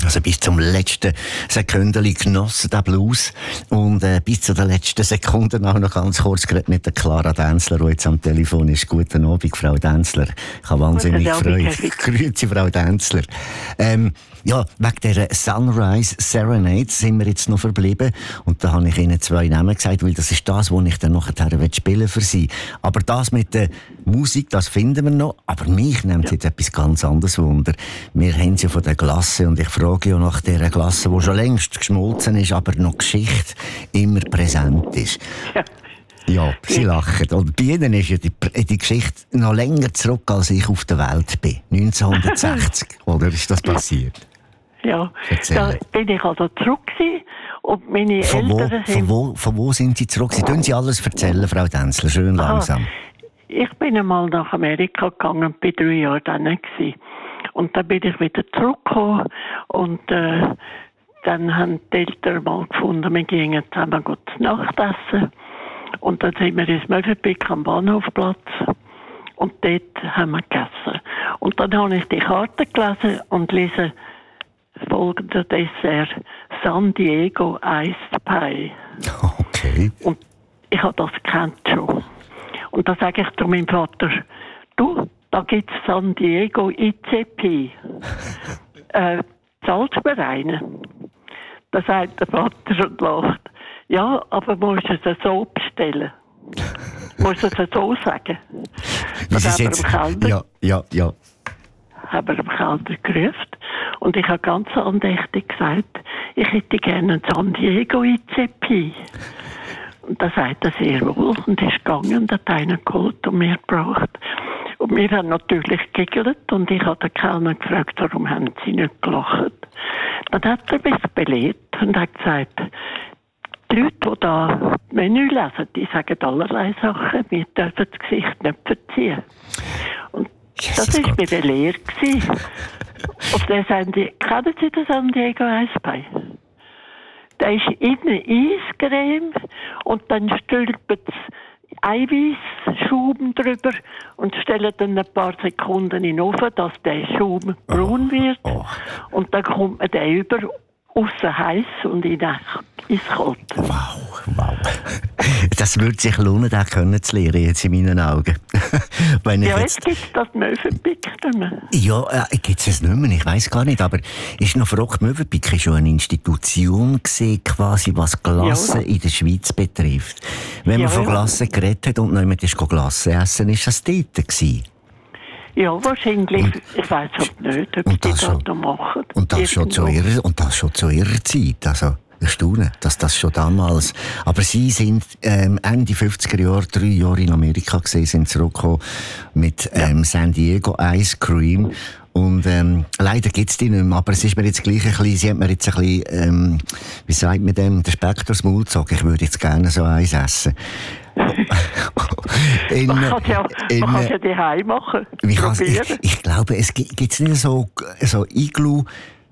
Also bis zum letzten Sekündchen genossen, der Blues. Und bis zu den letzten Sekunden auch noch ganz kurz geredet mit der Clara Dänzler, die jetzt am Telefon ist. Guten Abend, Frau Dänzler. Ich habe wahnsinnig Freude. Grüezi, Frau Dänzler. Ja, wegen dieser Sunrise Serenade sind wir jetzt noch verblieben. Und da habe ich Ihnen 2 Namen gesagt, weil das ist das, was ich dann nachher spielen für Sie. Aber das mit der Musik, das finden wir noch. Aber mich nimmt jetzt etwas ganz anderes Wunder. Wir haben sie von der Glasse und ich frage ja nach dieser Glasse, die schon längst geschmolzen ist, aber noch Geschichte immer präsent ist. Ja, Sie lachen. Und bei Ihnen ist ja die Geschichte noch länger zurück, als ich auf der Welt bin. 1960, oder ist das passiert? Ja, da bin ich also zurück gewesen und meine Eltern sind... Von wo sind Sie zurück? Sie tun Sie alles erzählen, Frau Dänzler, schön langsam. Ich bin einmal nach Amerika gegangen und bin 3 Jahre dann gewesen. Und dann bin ich wieder zurückgekommen und dann haben die Eltern mal gefunden, wir gingen zusammen gut Nachtessen. Und dann sind wir ins Möwenpick am Bahnhofplatz und dort haben wir gegessen. Und dann habe ich die Karte gelesen und lese folgender Dessert: San Diego Iced Pie. Okay. Und ich habe das gekannt schon. Und da sage ich zu meinem Vater: Du, da gibt es San Diego ICP. Zahlst du mir einen? Da sagt der Vater und lacht: Ja, aber musst du es so bestellen. Musst du es so sagen. Wie Sie jetzt... Ja. Haben wir im Keller gerufen und ich habe ganz andächtig gesagt, ich hätte gerne einen San Diego ICP. Und da sagt er sehr wohl und ist gegangen und hat einen geholt und mir gebracht. Und wir haben natürlich gegiggelt und ich habe den Kellner gefragt, warum haben sie nicht gelacht. Dann hat er mich belehrt und hat gesagt, die Leute, die da das Menü lesen, die sagen allerlei Sachen, wir dürfen das Gesicht nicht verziehen. Und das war bei der Lehre. Und dann sagen die, kennen Sie den San Diego Iced Pie? Der ist innen Eiscreme und dann stülpen sie Eiweißschaum drüber und stellen dann ein paar Sekunden in den Ofen, dass der Schaum braun wird. Und dann kommt man den über, aussen heiß und innen eiskalt. Wow. Das würde sich lohnen, den können zu lernen, jetzt in meinen Augen. Wenn ich jetzt gibt es das Möwenpick nicht mehr. Ja, gibt es nicht mehr, ich weiss gar nicht, aber ist noch verrückt, Möwenpick war schon eine Institution gewesen, quasi, was Glasse in der Schweiz betrifft. Wenn man von Glasse geredet hat und niemand ist Glasse essen, ist das dort gewesen. Ja, wahrscheinlich. Ich weiss auch nicht, ob die das noch machen. Und das schon zu ihrer Zeit, also... Erstaunen, dass das schon damals... Aber Sie sind Ende 50er Jahre, 3 Jahre in Amerika gewesen, sind zurückgekommen mit San Diego Ice Cream. Und leider gibt es die nicht mehr, aber es ist mir jetzt gleich ein bisschen... Sie hat mir jetzt ein bisschen, wie sagt man dem, den Speck durchs Maul gezogen. Ich würde jetzt gerne so eins essen. Man kann es ja daheim machen. Ich glaube, es gibt nicht so Iglu...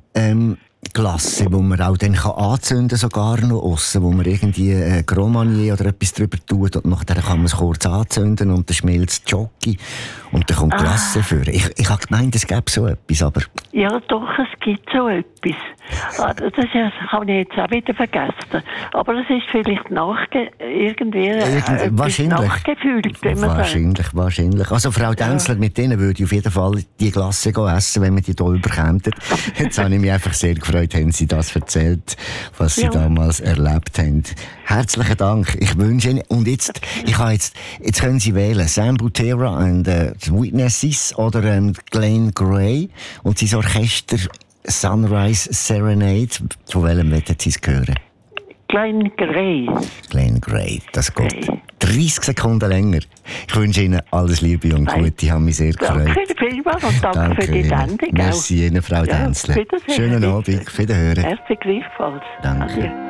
Glasse, wo man auch dann anzünden kann, sogar noch aussen, wo man irgendwie Grand Marnier oder etwas drüber tut und nachher kann man es kurz anzünden und dann schmilzt Jockey und dann kommt Glasse für. Ich habe gemeint, es gäbe so etwas, aber... Ja, doch, es gibt so etwas. Das habe ich jetzt auch wieder vergessen. Aber es ist vielleicht nachgefühlt, wenn man sagt. Wahrscheinlich. Also Frau Dänzler, mit denen würde ich auf jeden Fall die Glasse essen, wenn wir die hier überkämen. Jetzt habe ich mich einfach sehr gefreut, haben Sie das erzählt, was Sie damals erlebt haben. Herzlichen Dank. Ich wünsche Ihnen, und jetzt können Sie wählen, Sam Butera und Witnesses oder Glenn Gray und sein Orchester Sunrise Serenade. Von welchem wollen Sie es hören? Glenn Gray, das geht 30 Sekunden länger. Ich wünsche Ihnen alles Liebe und Gute. Ich habe mich sehr gefreut. Danke vielmals und danke für die Sendung. Merci Ihnen, Frau Dänzler. Schönen Abend, auf Wiederhören. Herzlich gleichfalls. Danke. Adieu.